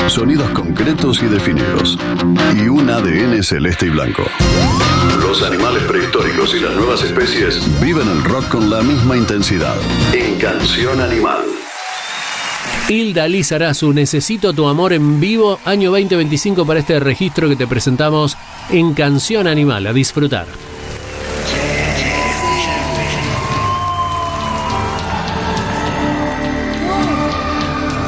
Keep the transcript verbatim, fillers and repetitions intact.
sonidos concretos y definidos, y un A D N celeste y blanco. Los animales prehistóricos y las nuevas especies viven el rock con la misma intensidad. En Canción Animal. Hilda Lizarazu, Necesito tu amor en vivo, año veinte veinticinco para este registro que te presentamos en Canción Animal. A disfrutar.